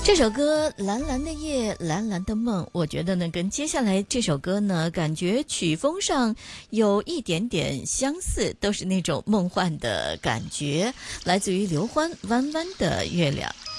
这首歌蓝蓝的夜蓝蓝的梦，我觉得呢跟接下来这首歌呢感觉曲风上有一点点相似，都是那种梦幻的感觉，来自于刘欢弯弯的月亮。